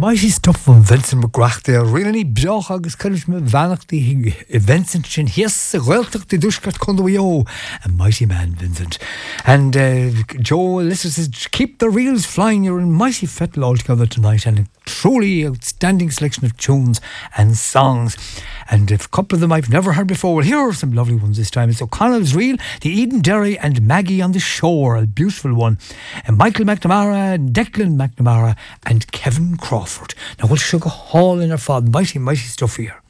Mighty stuff from Vincent McGrath there. Really beach agus courage me vanachty Vincent sin hies weltach the dushkat kondoyo. A mighty man, Vincent. And Joe Lister says, keep the reels flying. You're in mighty fettle all together tonight, and a truly outstanding selection of tunes and songs. And a couple of them I've never heard before. Well, here are some lovely ones this time. It's O'Connell's Reel, The Eden Derry, and Maggie on the Shore, a beautiful one. And Michael McNamara, Declan McNamara, and Kevin Crawford. Now we'll sugar haul in our fad. Mighty stuff here.